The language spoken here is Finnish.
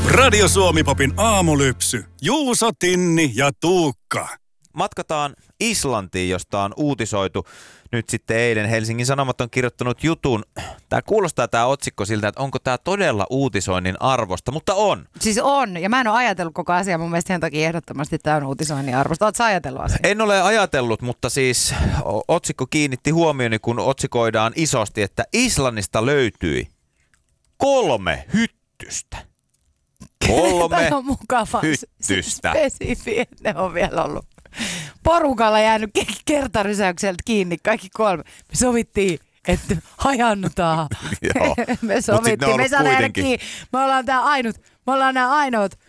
Radio Suomi-popin aamulypsy. Juuso, Tinni ja Tuukka. Matkataan Islantiin, josta on uutisoitu nyt sitten eilen. Helsingin Sanomat on kirjoittanut jutun. Tämä otsikko siltä, että onko tämä todella uutisoinnin arvosta, mutta on. Siis on, ja mä en ole ajatellut koko asiaa. Mun mielestä sen takia ehdottomasti tämä on uutisoinnin arvosta. Oletko sä ajatellut asiaa? En ole ajatellut, mutta siis otsikko kiinnitti huomioni, kun otsikoidaan isosti, että Islannista löytyi 3 hyttystä. 3 Tämä on mukava hyttystä. Spesifi, ne on vielä ollut porukalla jäänyt kertarysäykseltä kiinni, kaikki 3. Me sovittiin, että hajannutaan. Joo. Me sovittiin, me ollaan nämä ainoat